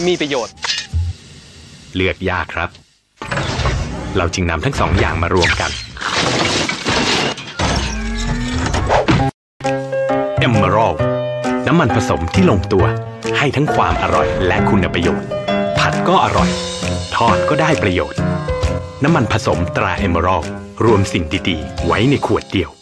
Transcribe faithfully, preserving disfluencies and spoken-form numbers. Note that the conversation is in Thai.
มีประโยชน์เลือกยากครับเราจึงนำทั้งสองอย่างมารวมกัน Emerald น้ำมันผสมที่ลงตัวให้ทั้งความอร่อยและคุณประโยชน์ผัดก็อร่อยทอดก็ได้ประโยชน์น้ำมันผสมตรา Emerald รวมสิ่งดีๆไว้ในขวดเดียว